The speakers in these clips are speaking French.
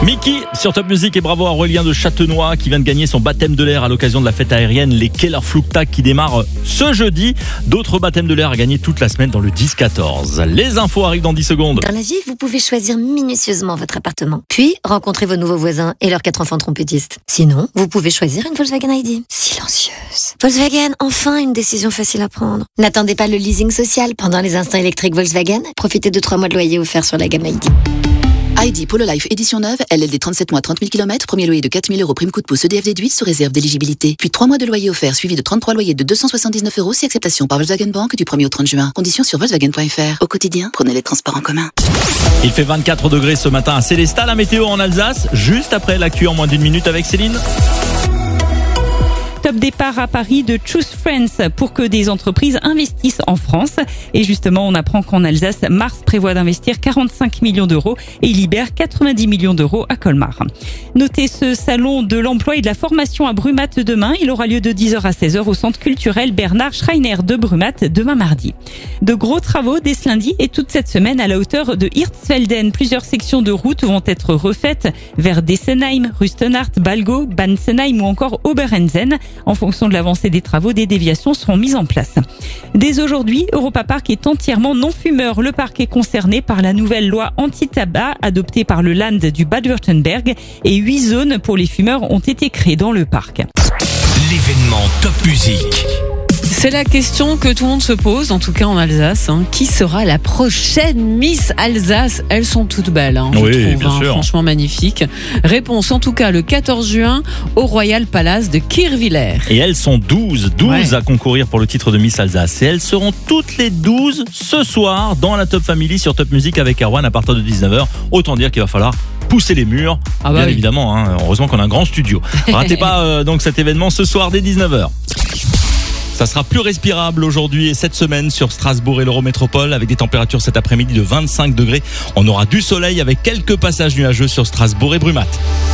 Mickey sur Top Music et bravo à Aurélien de Châtenois qui vient de gagner son baptême de l'air à l'occasion de la fête aérienne les Keller Flugtag qui démarre ce jeudi. D'autres baptêmes de l'air à gagner toute la semaine dans le 10-14. Les infos arrivent dans 10 secondes. Dans la vie, vous pouvez choisir minutieusement votre appartement, puis rencontrer vos nouveaux voisins et leurs 4 enfants trompettistes. Sinon, vous pouvez choisir une Volkswagen ID. Silencieuse. Volkswagen, enfin une décision facile à prendre. N'attendez pas le leasing social pendant les instants électriques Volkswagen. Profitez de 3 mois de loyer offerts sur la gamme ID. ID Polo Life édition neuve, LLD 37 mois 30 000 km, premier loyer de 4 000 €, prime coup de pouce EDF déduite sous réserve d'éligibilité. Puis 3 mois de loyer offert suivi de 33 loyers de 279 € si acceptation par Volkswagen Bank du 1er au 30 juin. Conditions sur Volkswagen.fr. Au quotidien, prenez les transports en commun. Il fait 24 degrés ce matin à Célestat, la météo en Alsace, juste après l'actu en moins d'une minute avec Céline. Top départ à Paris de Choose Friends pour que des entreprises investissent en France. Et justement, on apprend qu'en Alsace, Mars prévoit d'investir 45 millions d'euros et il libère 90 millions d'euros à Colmar. Notez ce salon de l'emploi et de la formation à Brumath demain. Il aura lieu de 10h à 16h au centre culturel Bernard Schreiner de Brumath demain mardi. De gros travaux dès ce lundi et toute cette semaine à la hauteur de Hirtsfelden. Plusieurs sections de route vont être refaites vers Dessenheim, Rustenart, Balgo, Bansenheim ou encore Oberensen. En fonction de l'avancée des travaux, des déviations seront mises en place. Dès aujourd'hui, Europa Park est entièrement non-fumeur. Le parc est concerné par la nouvelle loi anti-tabac adoptée par le Land du Bade-Württemberg et 8 zones pour les fumeurs ont été créées dans le parc. L'événement Top Music. C'est la question que tout le monde se pose, en tout cas en Alsace. Qui sera la prochaine Miss Alsace? Elles sont toutes belles, oui, je trouve, bien sûr. Franchement magnifiques. Réponse en tout cas le 14 juin au Royal Palace de Kirchwiller. Et elles sont 12 à concourir pour le titre de Miss Alsace. Et elles seront toutes les 12 ce soir dans la Top Family sur Top Music avec Erwan à partir de 19h. Autant dire qu'il va falloir pousser les murs, bien évidemment. Heureusement qu'on a un grand studio. Ratez pas donc cet événement ce soir dès 19h. Ça sera plus respirable aujourd'hui et cette semaine sur Strasbourg et l'Eurométropole avec des températures cet après-midi de 25 degrés. On aura du soleil avec quelques passages nuageux sur Strasbourg et Brumath.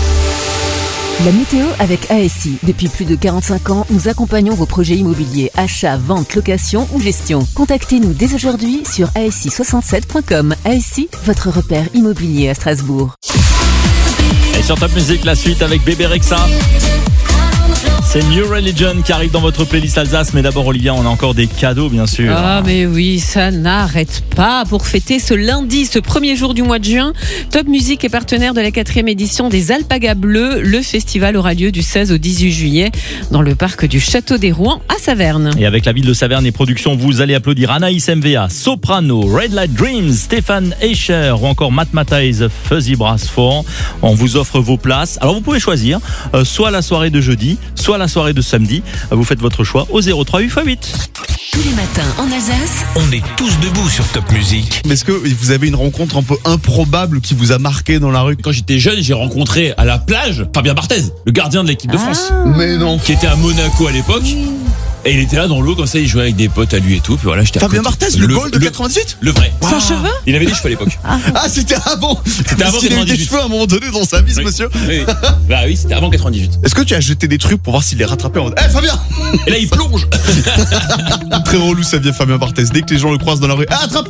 La météo avec ASI. Depuis plus de 45 ans, nous accompagnons vos projets immobiliers, achats, ventes, location ou gestion. Contactez-nous dès aujourd'hui sur asi67.com. ASI, votre repère immobilier à Strasbourg. Et sur Top Music, la suite avec Bébé Rexha. C'est New Religion qui arrive dans votre playlist Alsace. Mais d'abord, Olivia, on a encore des cadeaux, bien sûr. Ah, mais oui, ça n'arrête pas. Pour fêter ce lundi, ce premier jour du mois de juin, Top Music est partenaire de la 4e édition des Alpagas Bleus. Le festival aura lieu du 16 au 18 juillet dans le parc du Château des Rouen à Saverne. Et avec la ville de Saverne et production, vous allez applaudir Anaïs MVA, Soprano, Red Light Dreams, Stéphane Eicher ou encore Matt Matthijs, Fuzzy Brass 4. On vous offre vos places. Alors vous pouvez choisir soit la soirée de jeudi, soit la soirée de samedi. Vous faites votre choix au 03 8x8. Tous les matins en Alsace, On est tous debout sur Top Music. Mais est-ce que vous avez une rencontre un peu improbable qui vous a marqué dans la rue? Quand j'étais jeune, j'ai rencontré à la plage Fabien Barthez, le gardien de l'équipe de France, Mais non. qui était à Monaco à l'époque. Et il était là dans l'eau comme ça, il jouait avec des potes à lui et tout. Puis voilà, j'étais à Fabien côté. Barthez, le goal de 98? Le vrai. Sans cheveux? Il avait des cheveux à l'époque. Ah, c'était avant. C'était avant Parce qu'il a eu des 98. cheveux à un moment donné dans sa vie, ce Oui. monsieur. Oui. Bah oui, c'était avant 98. Est-ce que tu as jeté des trucs pour voir s'il les rattrapait en mode Fabien! Et là, il plonge. Très relou sa vie, Fabien Barthez. Dès que les gens le croisent dans la rue, attrape!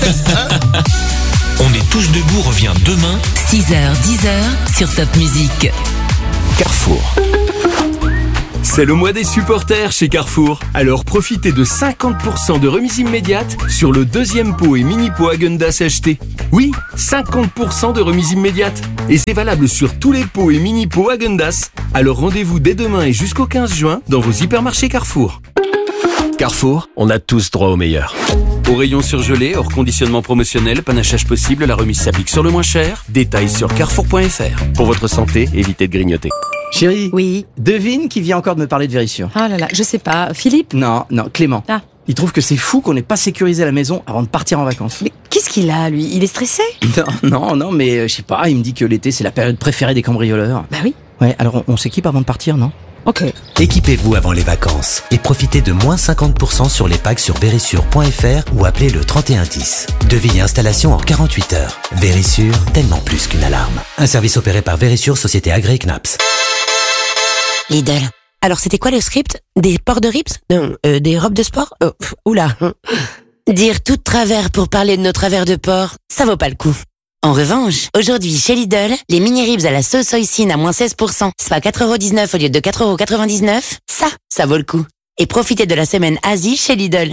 On est tous debout revient demain. 6h, 10h sur Top Music. Carrefour. C'est le mois des supporters chez Carrefour. Alors profitez de 50% de remise immédiate sur le deuxième pot et mini pot Häagen-Dazs acheté. Oui, 50% de remise immédiate. Et c'est valable sur tous les pots et mini pots Häagen-Dazs. Alors rendez-vous dès demain et jusqu'au 15 juin dans vos hypermarchés Carrefour. Carrefour, on a tous droit au meilleur. Au rayon surgelé, hors conditionnement promotionnel, panachage possible, la remise s'applique sur le moins cher. Détails sur carrefour.fr. Pour votre santé, évitez de grignoter. Chérie, Oui. devine qui vient encore de me parler de Vérissure. Oh là là, je sais pas. Philippe? Non, Clément. Ah. Il trouve que c'est fou qu'on n'ait pas sécurisé la maison avant de partir en vacances. Mais qu'est-ce qu'il a, lui? Il est stressé? Non, mais je sais pas, il me dit que l'été c'est la période préférée des cambrioleurs. Bah oui. Ouais, alors on s'équipe avant de partir, non? Ok. Équipez-vous avant les vacances et profitez de moins 50% sur les packs sur Vérissure.fr ou appelez le 3110. Devis et installation en 48 heures. Vérissure, tellement plus qu'une alarme. Un service opéré par Vérissure, société agréée CNAPS. Lidl. Alors, c'était quoi le script? Des ports de rips? Non, des robes de sport? Oula. Dire tout de travers pour parler de nos travers de porc, ça vaut pas le coup. En revanche, aujourd'hui chez Lidl, les mini-ribs à la sauce soycine à moins 16%, soit 4,19€ au lieu de 4,99€, ça vaut le coup. Et profitez de la semaine Asie chez Lidl.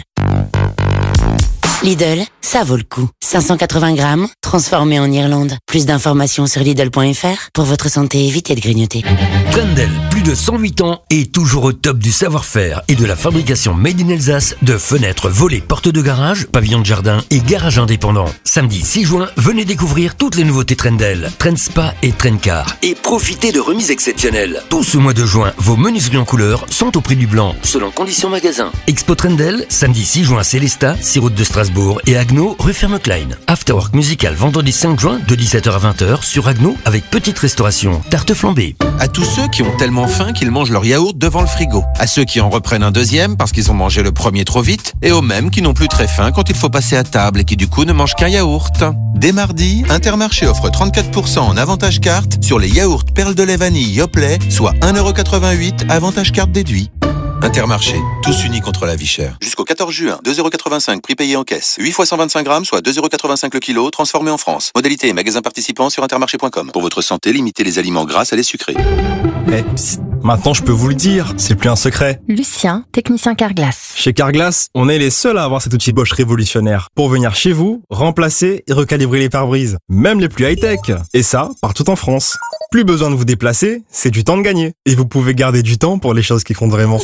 Lidl, ça vaut le coup. 580 grammes, transformé en Irlande. Plus d'informations sur Lidl.fr. Pour votre santé, évitez de grignoter. Trendel, plus de 108 ans et toujours au top du savoir-faire et de la fabrication made in Alsace de fenêtres, volets, portes de garage, pavillons de jardin et garages indépendants. Samedi 6 juin, venez découvrir toutes les nouveautés Trendel, Trendspa et Trendcar et profitez de remises exceptionnelles. Tout ce mois de juin, vos menuiseries en couleur sont au prix du blanc, selon conditions magasin. Expo Trendel, samedi 6 juin à Célestat, 6 route de Strasbourg et Agno, rue Ferme-Klein. Afterwork musical vendredi 5 juin de 17h à 20h sur Agno avec petite restauration, tarte flambée. À tous ceux qui ont tellement faim qu'ils mangent leur yaourt devant le frigo. À ceux qui en reprennent un deuxième parce qu'ils ont mangé le premier trop vite. Et aux mêmes qui n'ont plus très faim quand il faut passer à table et qui du coup ne mangent qu'un yaourt. Dès mardi, Intermarché offre 34% en avantage carte sur les yaourts perles de lait vanille Yoplait, soit 1,88€ avantage carte déduit. Intermarché, tous unis contre la vie chère. Jusqu'au 14 juin, 2,85€ prix payé en caisse. 8 fois 125 grammes, soit 2,85€ le kilo, transformé en France. Modalité et magasin participant sur intermarché.com. Pour votre santé, limitez les aliments gras à les sucrés. Psst, maintenant je peux vous le dire, c'est plus un secret. Lucien, technicien Carglass. Chez Carglass, on est les seuls à avoir cet outil Bosch révolutionnaire pour venir chez vous, remplacer et recalibrer les pare-brises, même les plus high-tech. Et ça, partout en France. Plus besoin de vous déplacer, c'est du temps de gagner. Et vous pouvez garder du temps pour les choses qui comptent vraiment.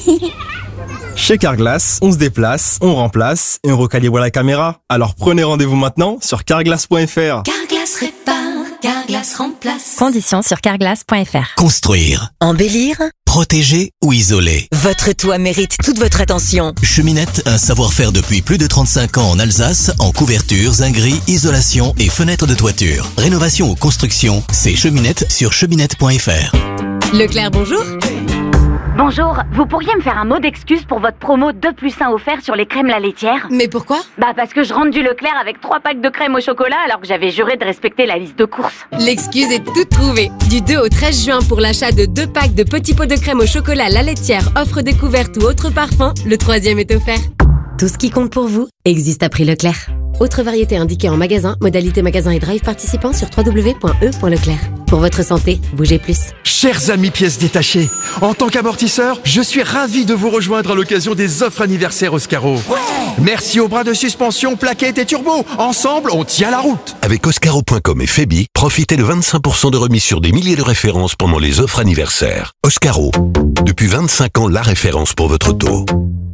Chez Carglass, on se déplace, on remplace et on recalibre la caméra. Alors prenez rendez-vous maintenant sur carglass.fr. Carglass répare, Carglass remplace. Conditions sur carglass.fr. Construire, Embellir, protéger ou isoler. votre toit mérite toute votre attention. Cheminette, un savoir-faire depuis plus de 35 ans en Alsace, en couverture, zinguerie, isolation et fenêtres de toiture. Rénovation ou construction, c'est Cheminette sur cheminette.fr. Leclerc, bonjour. Bonjour, vous pourriez me faire un mot d'excuse pour votre promo 2+1 offert sur les crèmes la laitière? Mais pourquoi? Parce que je rentre du Leclerc avec 3 packs de crème au chocolat alors que j'avais juré de respecter la liste de courses. L'excuse est toute trouvée. Du 2 au 13 juin pour l'achat de 2 packs de petits pots de crème au chocolat la laitière, offre découverte ou autre parfum, le 3e est offert. Tout ce qui compte pour vous existe à prix Leclerc. Autre variété indiquée en magasin, modalité magasin et drive participant sur www.e.leclerc. Pour votre santé, bougez plus. Chers amis pièces détachées, en tant qu'amortisseur, je suis ravi de vous rejoindre à l'occasion des offres anniversaires Oscaro. Ouais. Merci aux bras de suspension, plaquettes et turbo. Ensemble, on tient la route. Avec Oscaro.com et Febi, profitez de 25% de remise sur des milliers de références pendant les offres anniversaires. Oscaro, depuis 25 ans, la référence pour votre auto.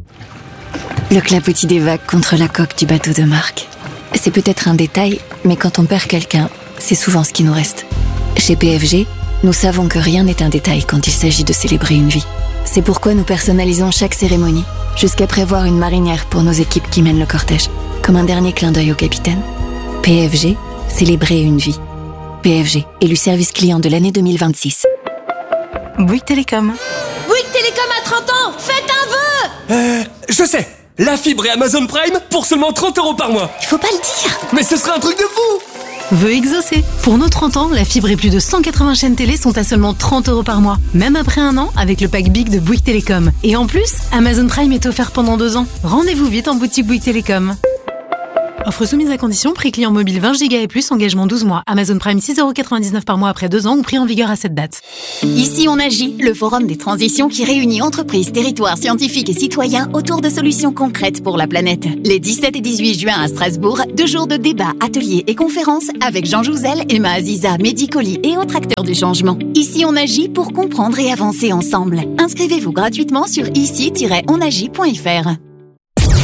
Le clapotis des vagues contre la coque du bateau de Marc. C'est peut-être un détail, mais quand on perd quelqu'un, c'est souvent ce qui nous reste. Chez PFG, nous savons que rien n'est un détail quand il s'agit de célébrer une vie. C'est pourquoi nous personnalisons chaque cérémonie, jusqu'à prévoir une marinière pour nos équipes qui mènent le cortège, comme un dernier clin d'œil au capitaine. PFG, célébrer une vie. PFG, élu service client de l'année 2026. Bouygues Télécom. Bouygues Télécom à 30 ans, faites un vœu. Je sais. La fibre et Amazon Prime pour seulement 30€ par mois. Il faut pas le dire. Mais ce serait un truc de fou. Vœu exaucé. Pour nos 30 ans, la fibre et plus de 180 chaînes télé sont à seulement 30€ par mois. Même après un an, avec le pack Big de Bouygues Télécom. Et en plus, Amazon Prime est offert pendant 2 ans. Rendez-vous vite en boutique Bouygues Télécom. Offre soumise à condition, prix client mobile 20 Go et plus, engagement 12 mois. Amazon Prime 6,99€ par mois après 2 ans ou prix en vigueur à cette date. Ici on agit, le forum des transitions qui réunit entreprises, territoires, scientifiques et citoyens autour de solutions concrètes pour la planète. Les 17 et 18 juin à Strasbourg, 2 jours de débats, ateliers et conférences avec Jean Jouzel, Emma Aziza, Mehdi Colli et autres acteurs du changement. Ici on agit pour comprendre et avancer ensemble. Inscrivez-vous gratuitement sur ici-onagit.fr.